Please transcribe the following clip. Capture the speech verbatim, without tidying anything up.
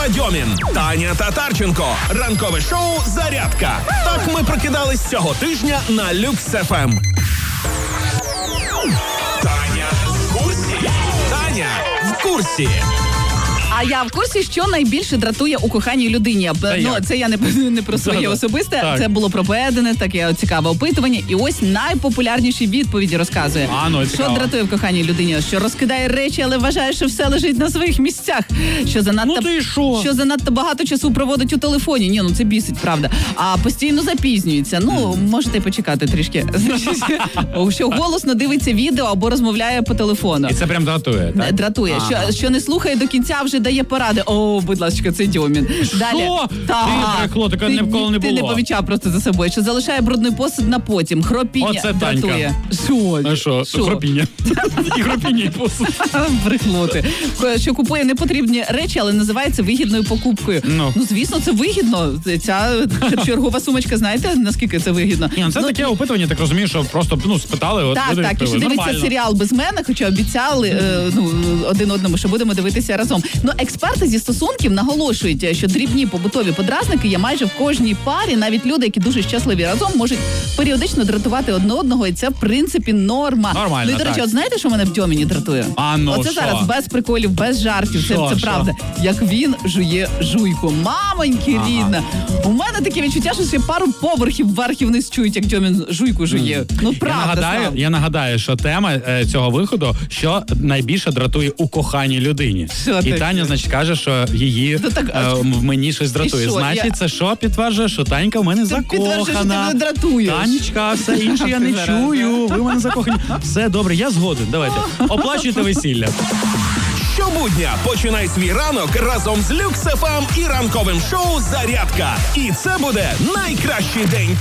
та Дьомін, Таня Татарченко. Ранкове шоу «Зарядка». Так ми прокидались цього тижня на Люкс еф ем. Таня в курсі. Таня в курсі. А я в курсі, що найбільше дратує у коханій людині. Та ну, як? це я не, не про своє Да-да. особисте, Так. це було проведене, таке цікаве опитування. І ось найпопулярніші відповіді розказує. А, ну, що цікаво. дратує в коханій людині? Що розкидає речі, але вважає, що все лежить на своїх місцях. Що занадто, Ну ти що? що занадто багато часу проводить у телефоні. Ні, ну це бісить, правда. А постійно запізнюється. Ну, можете почекати трішки. Що голосно дивиться відео або розмовляє по телефону. І це прям дратує, так? Дратує. Ага. Що, що не слухає до кінця, вже дає поради. О, будь ласка, це Дьомін. Далі. Що? Так. Ти брехло, таке Ти- ніколи не Ти було. не помічав просто за собою. Що залишає брудний посуд на потім. Хропіння Оце Танька. дратує. Що? А що? Хропіння. І хропіння, і посуд. Брехло ти. Що купує непотрібні речі, але називається вигідною покупкою. Ну. Ну, звісно, це вигідно. Ця чергова сумочка, знаєте, наскільки це вигідно? Ні, ну це таке опитування, так розумію, що просто ну, спитали, от Так, люди так, і відповіли. що дивиться Нормально. серіал без мене, хоча обіцяли е, ну, один одному, що будемо дивитися разом. Ну, експерти зі стосунків наголошують, що дрібні побутові подразники є майже в кожній парі. Навіть люди, які дуже щасливі разом, можуть періодично дратувати одне одного, і це, в принципі, норма. Нормально, Ну, і, до речі, так. от знаєте, що мене в Дьоміні дратує? А, ну, Оце що? зараз без приколів, без жартів. Це, Що, це що? правда. Як він жує жуйку. Мамоньки Ага. рідна. У мене таке відчуття, що ще пару поверхів вверх і вниз чують, як Дьомін жуйку жує. Ну, Я правда, нагадаю, Слав. я нагадаю, що тема е, цього виходу, що найбільше дратує у коханій людині. Що І таке? Таня, значить, каже, що її Ну, так, а е, в мені щось дратує. що? Значить, Я- це що підтверджує, що Танька в мене Це підтверджує, що ти закохана. мене дратуєш. Танечка, все інше я не Зараз, чую. Ви в мене закохані. Все добре, я згоден. Давайте. Оплачуйте весілля. Щобудня починай свій ранок разом з Люкс еф ем і ранковим шоу «Зарядка». І це буде найкращий день